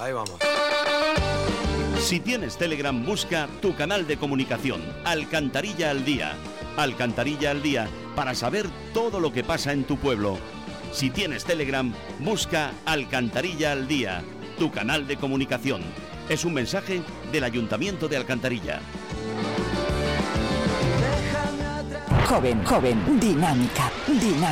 Ahí vamos. Si tienes Telegram, busca tu canal de comunicación, Alcantarilla al Día. Alcantarilla al Día, para saber todo lo que pasa en tu pueblo. Si tienes Telegram, busca Alcantarilla al Día, tu canal de comunicación. Es un mensaje del Ayuntamiento de Alcantarilla. Joven, dinámica.